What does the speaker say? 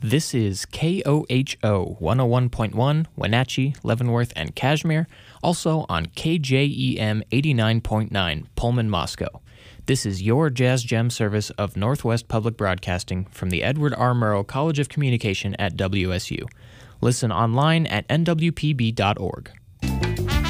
This is KOHO 101.1, Wenatchee, Leavenworth, and Kashmir, also on KJEM 89.9, Pullman, Moscow. This is your Jazz Gem service of Northwest Public Broadcasting from the Edward R. Murrow College of Communication at WSU. Listen online at nwpb.org.